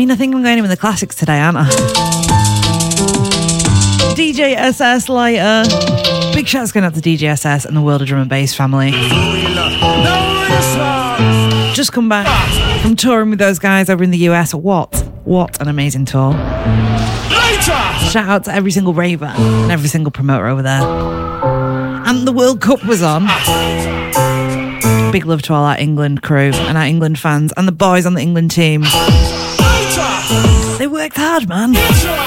mean, I think I'm going in with the classics today, aren't I? DJ SS Lighter. Big shout's going out to DJ SS and the World of Drum and Bass family. Just come back from touring with those guys over in the US. What an amazing tour. Shout out to every single raver and every single promoter over there. And the World Cup was on. Big love to all our England crew and our England fans and the boys on the England team. They worked hard, man.